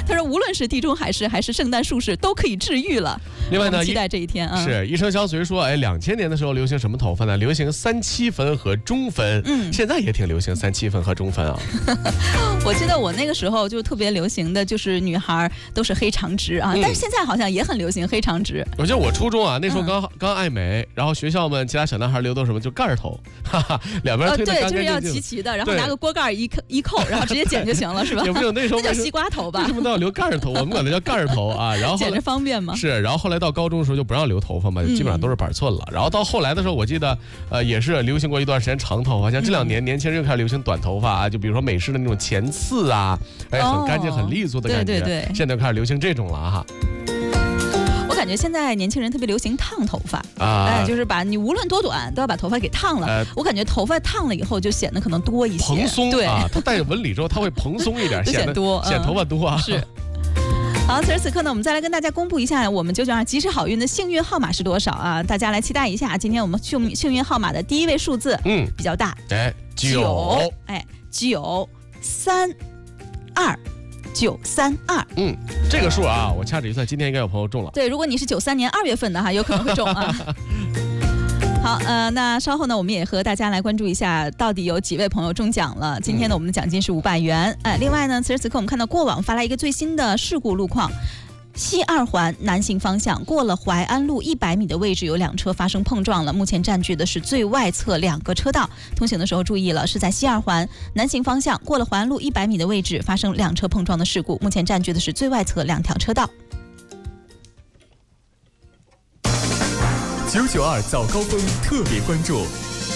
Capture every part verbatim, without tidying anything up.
他说无论是地中海市还是圣诞树市都可以治愈了。 另外呢， 期待这一天啊。 是医生相随说，哎，两千年的时候流行什么头发呢？流行三七分和中分。嗯，现在也挺流行三七分和中分啊。 我记得我那个时候就特别流行的就是女孩都是黑长直啊，嗯、但是现在好像也很流行黑长直。 我记得我初中啊，那时候刚、嗯、刚爱美，然后学校们其他小男孩留的什么就盖儿头，哈哈，两边推得干干净净、 呃、对，就是要齐齐的，然后拿个锅盖一扣一扣，然后直接剪就行了，是吧？ 也不有那时候那叫西瓜头吧？ 为什么都要留盖儿头？我们管它叫盖儿头啊。然后剪着方便吗？ 是，然后后来到高中的时候就不让留头发嘛，基本上都是板寸了。嗯、然后到后来的时候，我记得呃也是流行过一段时间长头发，像这两年、嗯、年轻人又开始流行短头发啊，就比如说美式的那种前刺啊，哎，很干净、很利索的感觉。 对对对， 现在就开始流行这种了哈。 我感觉现在年轻人特别流行烫头发啊、呃，就是把你无论多短都要把头发给烫了。呃、我感觉头发烫了以后就显得可能多一些， 蓬松。 对啊，它带着纹理之后，它会蓬松一点， 显得多， 显头发多啊。 是。好，此时此刻呢，我们再来跟大家公布一下我们九九二吉时好运的幸运号码是多少啊？大家来期待一下，今天我们幸幸运号码的第一位数字，嗯，比较大， 哎，九， 哎，九三二。九三二， 嗯，这个数啊，我掐指一算，今天应该有朋友中了。 对，如果你是九三年二月份的哈，有可能会中啊。好，呃，那稍后呢，我们也和大家来关注一下，到底有几位朋友中奖了。今天呢，我们的奖金是五百元。哎、呃，另外呢，此时此刻我们看到过往发来一个最新的事故路况。西二环南行方向过了淮安路一百米的位置，有两车发生碰撞了，目前占据的是最外侧两个车道。通行的时候注意了，是在西二环南行方向过了淮安路一百米的位置发生两车碰撞的事故，目前占据的是最外侧两条车道。 九九二早高峰特别关注。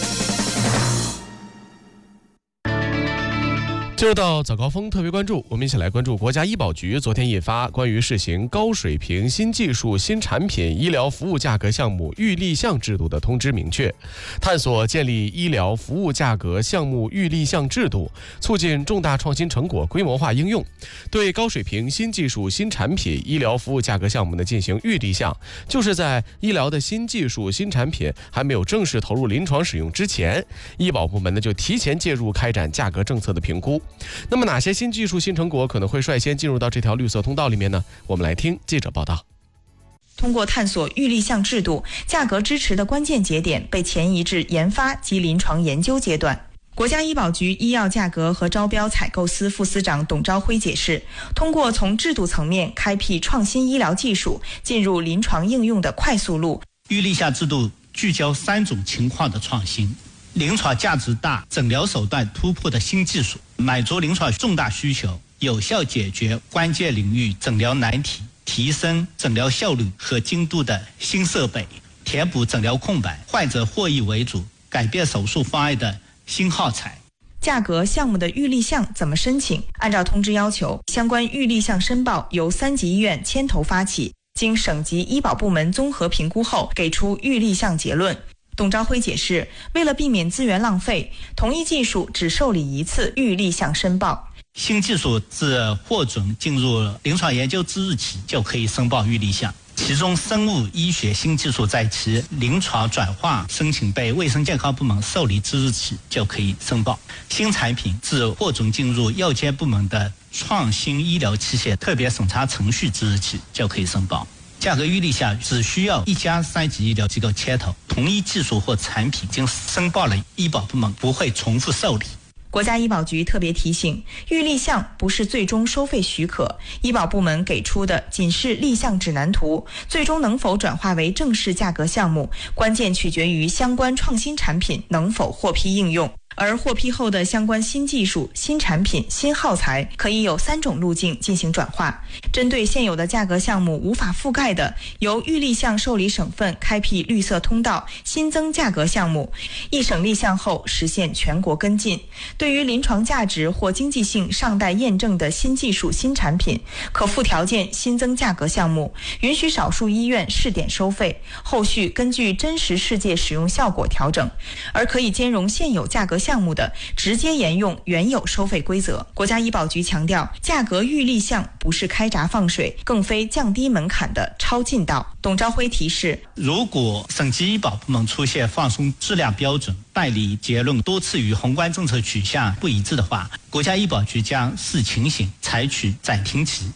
进入到早高峰特别关注，我们一起来关注国家医保局昨天印发关于试行高水平新技术新产品医疗服务价格项目预立项制度的通知，明确探索建立医疗服务价格项目预立项制度，促进重大创新成果规模化应用，对高水平新技术新产品医疗服务价格项目呢进行预立项，就是在医疗的新技术新产品还没有正式投入临床使用之前，医保部门呢就提前介入开展价格政策的评估。那么哪些新技术新成果可能会率先进入到这条绿色通道里面呢？我们来听记者报道。 通过探索预立项制度，价格支持的关键节点被前移至研发及临床研究阶段。国家医保局医药价格和招标采购司副司长董朝辉解释，通过从制度层面开辟创新医疗技术进入临床应用的快速路。 预立项制度聚焦三种情况的创新：临床价值大、诊疗手段突破的新技术，满足临床重大需求，有效解决关键领域诊疗难题，提升诊疗效率和精度的新设备，填补诊疗空白，患者获益为主，改变手术方案的新耗材。 价格项目的预立项怎么申请？按照通知要求，相关预立项申报由三级医院牵头发起，经省级医保部门综合评估后，给出预立项结论。董朝辉解释，为了避免资源浪费，同一技术只受理一次预立项申报。 新技术自获准进入临床研究之日起就可以申报预立项，其中生物医学新技术在其临床转化申请被卫生健康部门受理之日起就可以申报。新产品自获准进入药监部门的创新医疗器械特别审查程序之日起就可以申报。价格预立项只需要一家三级医疗机构牵头，同一技术或产品经申报了，医保部门不会重复受理。 国家医保局特别提醒，预立项不是最终收费许可，医保部门给出的仅是立项指南图，最终能否转化为正式价格项目，关键取决于相关创新产品能否获批应用。而获批后的相关新技术、新产品、新耗材可以有三种路径进行转化。针对现有的价格项目无法覆盖的，由预立项受理省份开辟绿色通道，新增价格项目，一省立项后实现全国跟进。对于临床价值或经济性尚待验证的新技术、新产品，可附条件新增价格项目，允许少数医院试点收费，后续根据真实世界使用效果调整。而可以兼容现有价格项目的，直接沿用原有收费规则。国家医保局强调，价格预立项不是开闸放水，更非降低门槛的超近道。董朝辉提示， 如果省级医保部门出现放松质量标准、办理结论多次与宏观政策取向不一致的话，国家医保局将视情形采取暂停期